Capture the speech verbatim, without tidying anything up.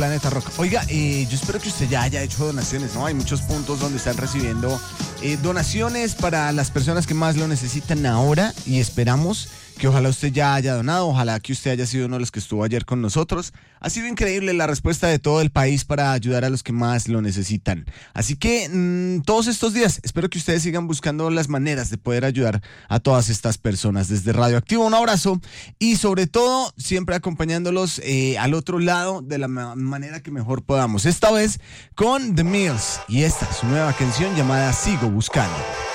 Planeta Rock. Oiga, eh, yo espero que usted ya haya hecho donaciones, ¿no? Hay muchos puntos donde están recibiendo eh, donaciones para las personas que más lo necesitan ahora y esperamos que ojalá usted ya haya donado, ojalá que usted haya sido uno de los que estuvo ayer con nosotros. Ha sido increíble la respuesta de todo el país para ayudar a los que más lo necesitan. Así que mmm, todos estos días espero que ustedes sigan buscando las maneras de poder ayudar a todas estas personas. Desde Radioactivo un abrazo y sobre todo siempre acompañándolos eh, al otro lado de la ma- manera que mejor podamos. Esta vez con The Mills y esta su nueva canción llamada Sigo Buscando.